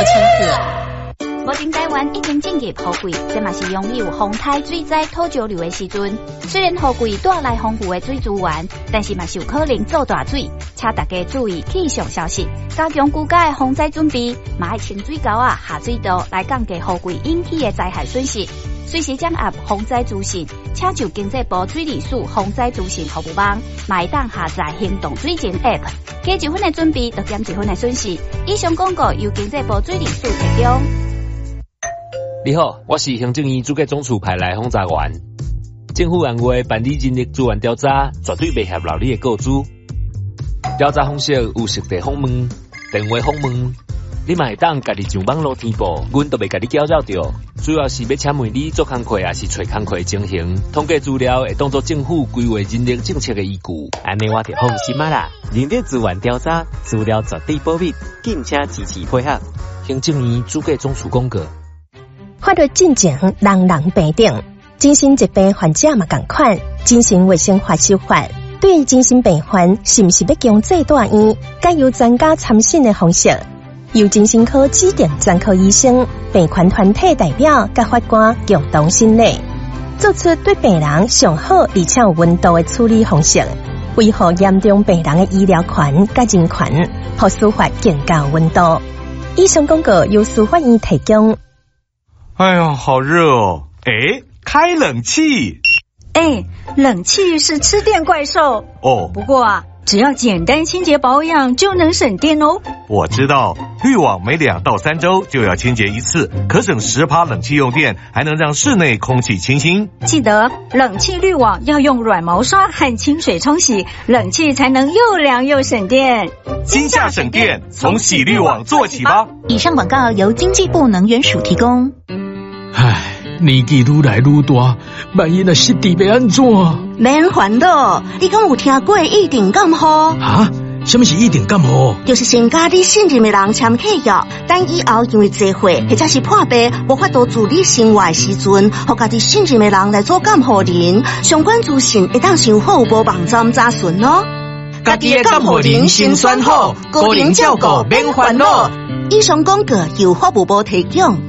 起事。目前台湾已经进入雨季，这嘛是拥有风台水灾土石流的时阵。虽然雨季带来丰富的水资源，但是嘛是有可能造大水，请大家注意气象消息，加强居家的防灾准备，嘛要清水沟啊、下水道来降低雨季引起的灾害损失。随时掌握防灾资讯，请就经济部水利署防灾资讯服务网，买当下载行动水情 App， 加1分的准备，就减1分的损失。以上广告由经济部水利署提供。 你好，我是行政院主计总处派来访查员。政府按月办理人力资源调查，绝对袂合劳你的告知。调查方式有实地访问、电话访问，你嘛会当家己上网络填报，阮都袂甲你搅扰着。主要是要请问你做工课，还是找工课情形，统计资料会当作政府规划人力政策的依据。 安尼我就放心啊啦！人力资源调查资料绝对保密，敬请支持配合。 行政院主计总处公告。 法律进前人人平等，精神疾病患者嘛同款。精神卫生法修法对精神病患是不是要强制住院，该由专家参审的方式，由精神科指定专科医生、病患团体代表甲法官共同审理，做出对病人上好而且有温度的处理方式，维护严重病人的医疗权甲人权，让司法更加有温度。以上广告由司法院提供。 哎呀，好热哦！哎，开冷气。 哎，冷气是吃电怪兽哦。 不过啊，只要简单清洁保养就能省电哦。 我知道，滤网每2到3周就要清洁一次，可省10%冷气用电，还能让室内空气清新。 记得冷气滤网要用软毛刷和清水冲洗，冷气才能又凉又省电。 今夏省电，从洗滤网做起吧。 以上广告由经济部能源署提供。 唉，年纪愈来愈大，万一若失智要安怎？ 免烦恼，你敢有听过一定感冒？ 啊？什么是一定感冒？ 就是先甲你信任的人签契约，等以后因为聚会或者是破病无法度自理生活的时阵，互家己信任的人来做监护人。相关资讯会当上服务部网站查询哦。 家己的监护人先选好，个人照顾免烦恼。 以上广告由法务部提供。